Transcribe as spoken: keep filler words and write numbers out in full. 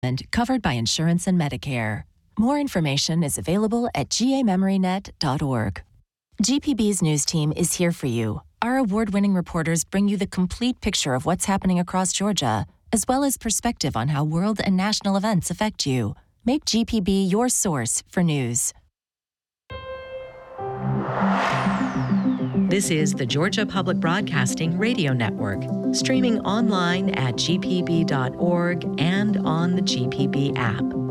and covered by insurance and Medicare. More information is available at g a memory net dot org. G P B's news team is here for you. Our award-winning reporters bring you the complete picture of what's happening across Georgia, as well as perspective on how world and national events affect you. Make G P B your source for news. This is the Georgia Public Broadcasting Radio Network, streaming online at g p b dot org and on the G P B app.